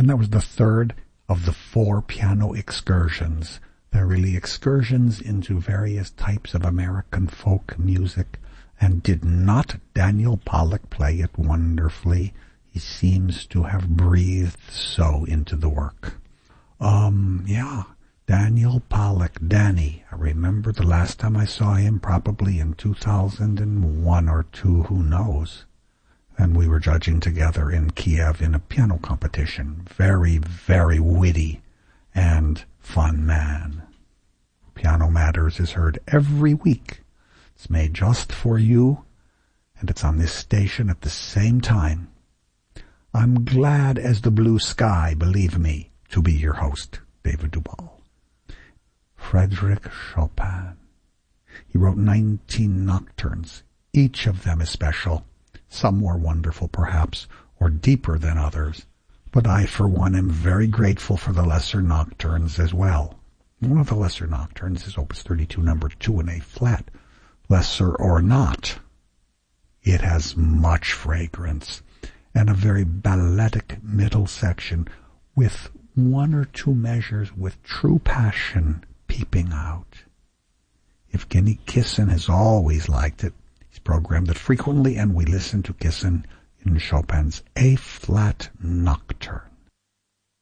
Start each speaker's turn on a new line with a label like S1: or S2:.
S1: And that was the third of the 4 piano excursions. They're really excursions into various types of American folk music. And did not Daniel Pollock play it wonderfully? He seems to have breathed so into the work. Yeah, Daniel Pollock, Danny. I remember the last time I saw him, probably in 2001 or 2, who knows. And we were judging together in Kiev in a piano competition. Very, very witty and fun man. Piano Matters is heard every week. It's made just for you, and it's on this station at the same time. I'm glad as the blue sky, believe me, to be your host, David Duvall. Frédéric Chopin. He wrote 19 nocturnes. Each of them is special. Some more wonderful, perhaps, or deeper than others. But I, for one, am very grateful for the lesser nocturnes as well. One of the lesser nocturnes is Opus 32, number 2 in A flat. Lesser or not, it has much fragrance and a very balletic middle section with 1 or 2 measures with true passion peeping out. Evgeny Kissin has always liked it. He's programmed it frequently, and we listen to Kissin in Chopin's A-flat Nocturne.